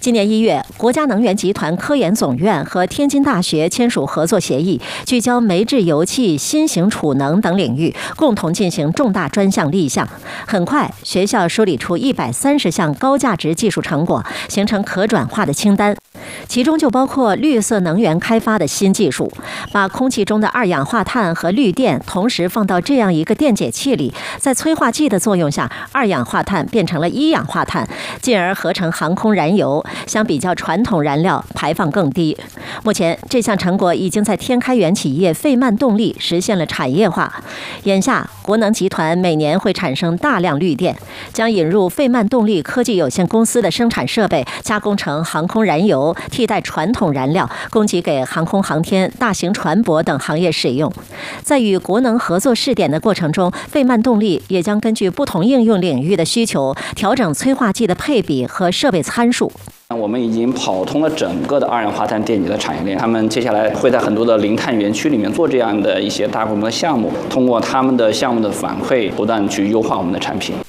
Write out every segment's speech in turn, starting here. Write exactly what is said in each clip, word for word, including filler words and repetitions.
今年一月，国家能源集团科研总院和天津大学签署合作协议，聚焦煤制油气、新型储能等领域，共同进行重大专项立项。很快，学校梳理出一百三十项高价值技术成果，形成可转化的清单。其中就包括绿色能源开发的新技术，把空气中的二氧化碳和氯电同时放到这样一个电解器里，在催化剂的作用下，二氧化碳变成了一氧化碳，进而合成航空燃油，相比较传统燃料排放更低。目前，这项成果已经在天开源企业费曼动力实现了产业化。眼下，国能集团每年会产生大量绿电，将引入费曼动力科技有限公司的生产设备，加工成航空燃油，替代传统燃料，供给给航空航天、大型船舶等行业使用。在与国能合作试点的过程中，费曼动力也将根据不同应用领域的需求，调整催化剂的配比和设备参数。 我们已经跑通了整个的二氧化碳电解的产业链，他们接下来会在很多的零碳园区里面做这样的一些大规模的项目，通过他们的项目的反馈，不断去优化我们的产品。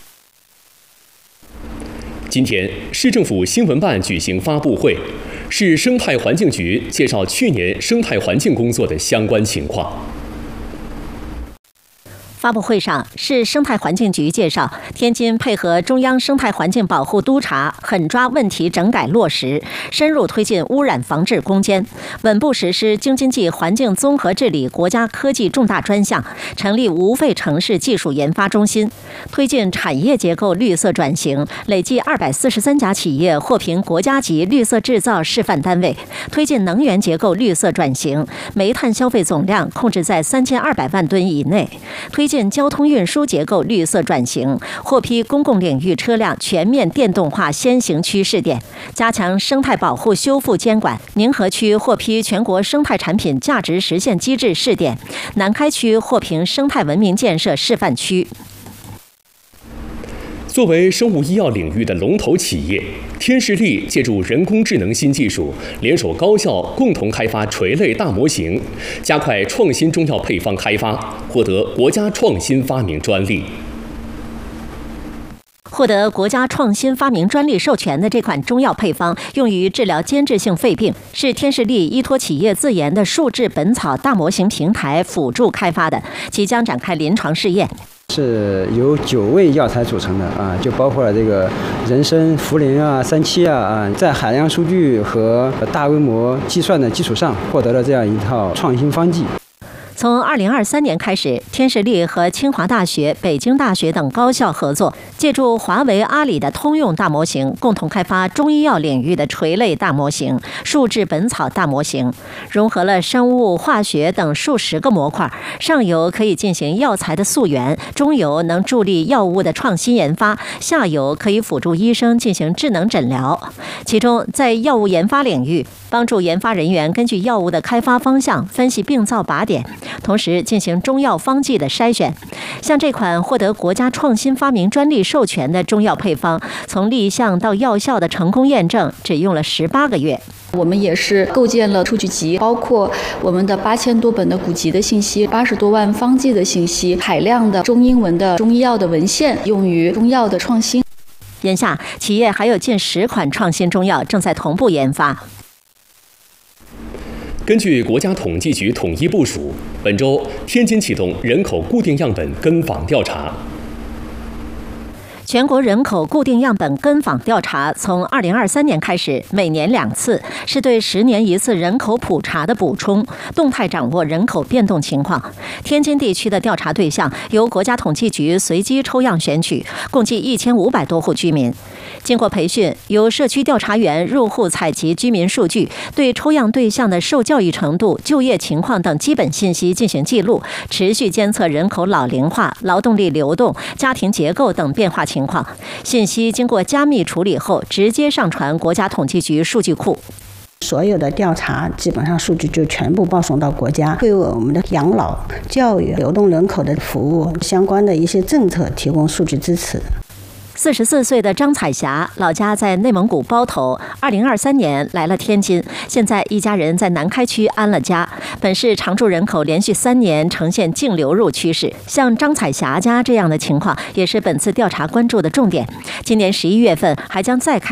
今天，市政府新闻办举行发布会，市生态环境局介绍去年生态环境工作的相关情况。 发布会上，市生态环境局介绍，天津配合中央生态环境保护督察，狠抓问题整改落实，深入推进污染防治攻坚，稳步实施京津冀环境综合治理国家科技重大专项，成立无废城市技术研发中心，推进产业结构绿色转型，累计二百四十三家企业获评国家级绿色制造示范单位，推进能源结构绿色转型，煤炭消费总量控制在三千二百万吨以内，推进交通运输结构绿色转型，获批公共领域车辆全面电动化先行区试点，加强生态保护修复监管。宁河区获批全国生态产品价值实现机制试点，南开区获评生态文明建设示范区。 作为生物医药领域的龙头企业，天士力借助人工智能新技术，联手高校共同开发垂类大模型，加快创新中药配方开发，获得国家创新发明专利。 获得国家创新发明专利授权的这款中药配方，用于治疗间质性肺病，是天士力依托企业自研的数字本草大模型平台辅助开发的，即将展开临床试验。 是由九味药材组成的啊，就包括了这个人参、茯苓啊、三七啊啊，在海量数据和大规模计算的基础上，获得了这样一套创新方剂。 从二零二三年开始，天士力和清华大学、北京大学等高校合作，借助华为、阿里的通用大模型，共同开发中医药领域的垂类大模型、数字本草大模型，融合了生物、化学等数十个模块，上游可以进行药材的溯源，中游能助力药物的创新研发，下游可以辅助医生进行智能诊疗。其中，在药物研发领域，帮助研发人员根据药物的开发方向分析病灶靶点，同时进行中药方剂的筛选。像这款获得国家创新发明专利授权的中药配方，从立项到药效的成功验证只用了十八个月。 我们也是构建了数据集，包括我们的八千多本的古籍的信息，八十多万方剂的信息，海量的中英文的中医药的文献，用于中药的创新。 眼下，企业还有近十款创新中药正在同步研发。 根据国家统计局统一部署，本周天津启动人口固定样本跟访调查。 全国人口固定样本跟访调查从二零二三年开始，每年两次，是对十年一次人口普查的补充，动态掌握人口变动情况。天津地区的调查对象由国家统计局随机抽样选取，共计一千五百多户居民。经过培训，由社区调查员入户采集居民数据，对抽样对象的受教育程度、就业情况等基本信息进行记录，持续监测人口老龄化、劳动力流动、家庭结构等变化情况。信息经过加密处理后，直接上传国家统计局数据库。 所有的调查基本上数据就全部报送到国家，为我们的养老、教育、流动人口的服务相关的一些政策提供数据支持。 四十四岁的张彩霞，老家在内蒙古包头，二零二三年来了天津，现在一家人在南开区安了家。本市常住人口连续三年呈现净流入趋势，像张彩霞家这样的情况，也是本次调查关注的重点。今年十一月份还将再开